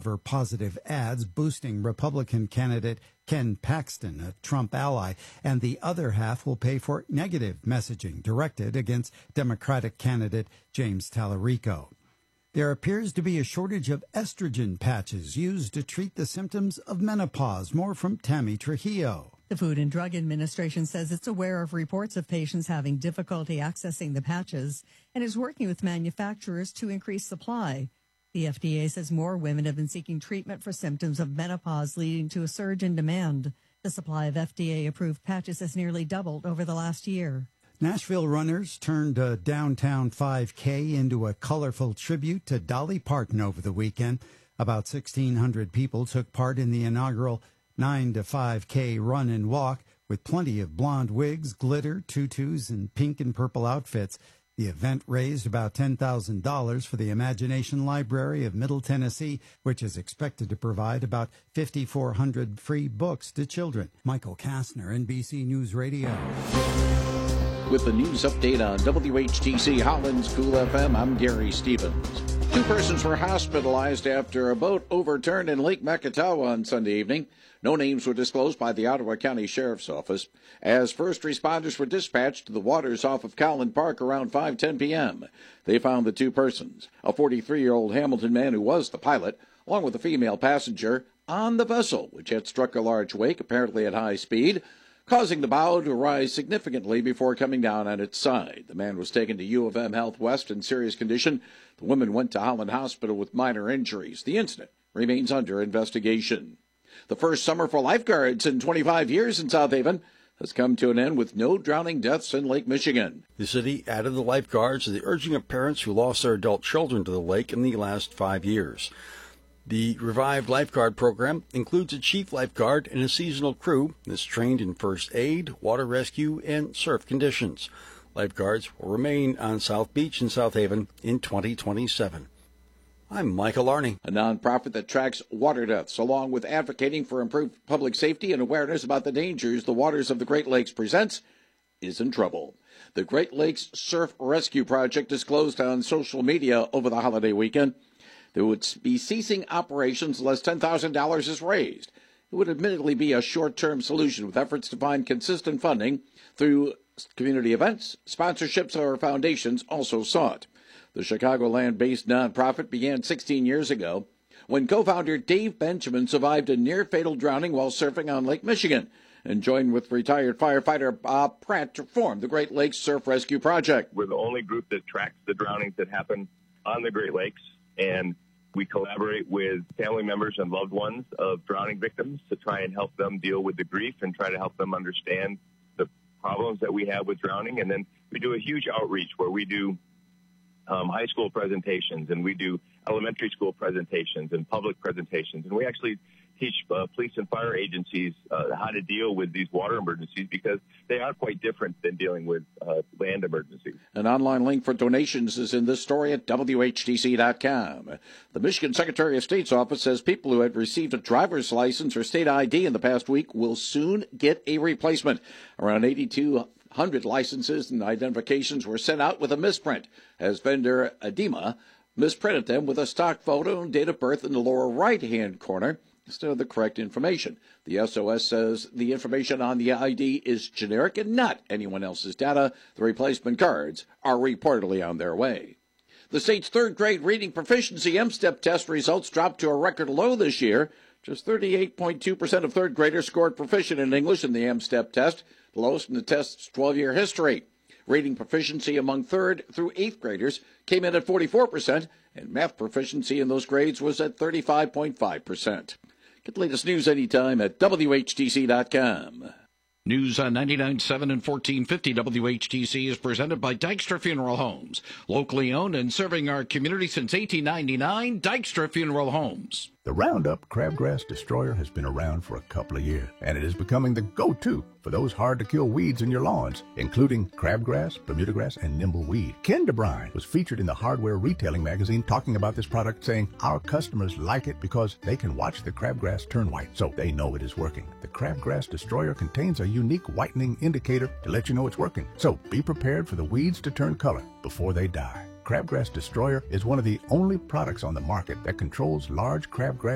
over positive ads boosting Republican candidate Ken Paxton, a Trump ally, and the other half will pay for negative messaging directed against Democratic candidate James Tallarico. There appears to be a shortage of estrogen patches used to treat the symptoms of menopause. More from Tammy Trujillo. The Food and Drug Administration says it's aware of reports of patients having difficulty accessing the patches and is working with manufacturers to increase supply. The FDA says more women have been seeking treatment for symptoms of menopause, leading to a surge in demand. The supply of FDA-approved patches has nearly doubled over the last year. Nashville runners turned a downtown 5K into a colorful tribute to Dolly Parton over the weekend. About 1,600 people took part in the inaugural 9 to 5K run and walk with plenty of blonde wigs, glitter, tutus, and pink and purple outfits. The event raised about $10,000 for the Imagination Library of Middle Tennessee, which is expected to provide about 5,400 free books to children. Michael Kastner, NBC News Radio. With the news update on WHTC Holland's Cool FM, I'm Gary Stevens. 2 persons were hospitalized after a boat overturned in Lake Makatawa on Sunday evening. No names were disclosed by the Ottawa County Sheriff's Office. As first responders were dispatched to the waters off of Cowland Park around 5:10 p.m., they found the 2 persons, a 43-year-old Hamilton man who was the pilot, along with a female passenger, on the vessel, which had struck a large wake, apparently at high speed, causing the bow to rise significantly before coming down on its side. The man was taken to U of M Health West in serious condition. The woman went to Holland Hospital with minor injuries. The incident remains under investigation. The first summer for lifeguards in 25 years in South Haven has come to an end with no drowning deaths in Lake Michigan. The city added the lifeguards to the urging of parents who lost their adult children to the lake in the last 5 years. The revived lifeguard program includes a chief lifeguard and a seasonal crew that's trained in first aid, water rescue, and surf conditions. Lifeguards will remain on South Beach in South Haven in 2027. I'm Michael Arney. A nonprofit that tracks water deaths, along with advocating for improved public safety and awareness about the dangers the waters of the Great Lakes presents, is in trouble. The Great Lakes Surf Rescue Project disclosed on social media over the holiday weekend they would be ceasing operations unless $10,000 is raised. It would admittedly be a short-term solution with efforts to find consistent funding through community events, sponsorships, or foundations also sought. The Chicagoland-based nonprofit began 16 years ago when co-founder Dave Benjamin survived a near-fatal drowning while surfing on Lake Michigan and joined with retired firefighter Bob Pratt to form the Great Lakes Surf Rescue Project. We're the only group that tracks the drownings that happen on the Great Lakes, and we collaborate with family members and loved ones of drowning victims to try and help them deal with the grief and try to help them understand the problems that we have with drowning. And then we do a huge outreach where we do high school presentations, and we do elementary school presentations and public presentations. And we actually teach police and fire agencies how to deal with these water emergencies because they are quite different than dealing with land emergencies. An online link for donations is in this story at WHTC.com. The Michigan Secretary of State's office says people who had received a driver's license or state ID in the past week will soon get a replacement. Around 8,200 licenses and identifications were sent out with a misprint, as vendor Adema misprinted them with a stock photo and date of birth in the lower right-hand corner instead of the correct information. The SOS says the information on the ID is generic and not anyone else's data. The replacement cards are reportedly on their way. The state's third-grade reading proficiency MSTEP test results dropped to a record low this year. Just 38.2% of third graders scored proficient in English in the MSTEP test, the lowest in the test's 12-year history. Reading proficiency among 3rd through 8th graders came in at 44%, and math proficiency in those grades was at 35.5%. Get the latest news anytime at WHTC.com. News on 99.7 and 1450 WHTC is presented by Dykstra Funeral Homes. Locally owned and serving our community since 1899, Dykstra Funeral Homes. The Roundup Crabgrass Destroyer has been around for a couple of years, and it is becoming the go-to for those hard-to-kill weeds in your lawns, including crabgrass, Bermuda grass, and nimbleweed. Ken DeBrine was featured in the Hardware Retailing magazine talking about this product, saying, "Our customers like it because they can watch the crabgrass turn white, so they know it is working." The Crabgrass Destroyer contains a unique whitening indicator to let you know it's working. So be prepared for the weeds to turn color before they die. Crabgrass Destroyer is one of the only products on the market that controls large crabgrass